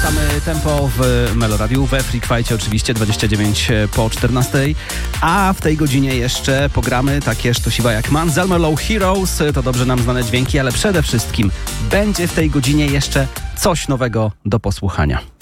Wracamy tempo w Meloradiu, we Freak Fight'cie oczywiście 29 po 14. A w tej godzinie jeszcze pogramy takie sztosiwa jak Manzelmer Low Heroes, to dobrze nam znane dźwięki, ale przede wszystkim będzie w tej godzinie jeszcze coś nowego do posłuchania.